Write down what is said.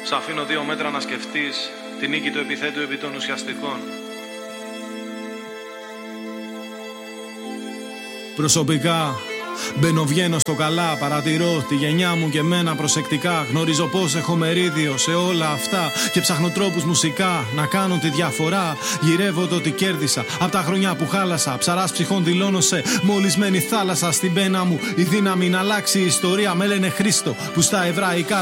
Σ' αφήνω 2 μέτρα να σκεφτείς τη νίκη του επιθέτου επί των ουσιαστικών. Προσωπικά μπαίνω βγαίνω στο καλά, παρατηρώ τη γενιά μου και μένα προσεκτικά. Γνωρίζω πως έχω μερίδιο σε όλα αυτά και ψάχνω τρόπους μουσικά να κάνω τη διαφορά. Γυρεύω το τι κέρδισα απ' τα χρόνια που χάλασα. Ψαράς ψυχών δηλώνω σε μολυσμένη θάλασσα. Στην πένα μου η δύναμη να αλλάξει η ιστορία. Με λένε Χρήστο που στα εβραϊκά